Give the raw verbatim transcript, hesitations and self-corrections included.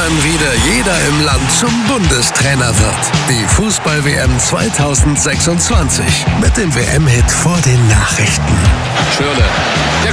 wann wieder jeder im Land zum Bundestrainer wird. Die Fußball-W M zweitausendsechsundzwanzig mit dem W M-Hit vor den Nachrichten. Schürrle.